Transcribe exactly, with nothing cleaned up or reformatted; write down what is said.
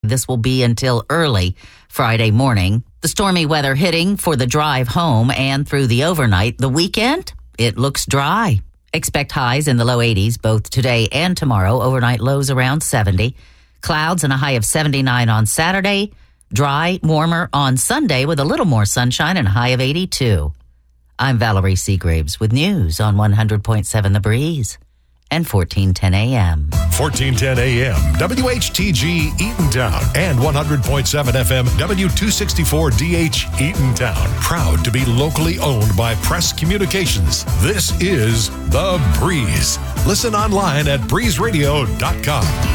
This will be until early Friday morning. The stormy weather hitting for the drive home and through the overnight. The weekend, it looks dry. Expect highs in the low eighties both today and tomorrow. Overnight lows around seventy. Clouds and a high of seventy-nine on Saturday. Dry, warmer on Sunday with a little more sunshine and a high of eighty-two. I'm Valerie Seagraves with news on one hundred point seven The Breeze and fourteen ten A M. fourteen ten A M, W H T G Eatontown and one hundred point seven F M, W two sixty-four D H Eatontown. Proud to be locally owned by Press Communications. This is The Breeze. Listen online at breeze radio dot com.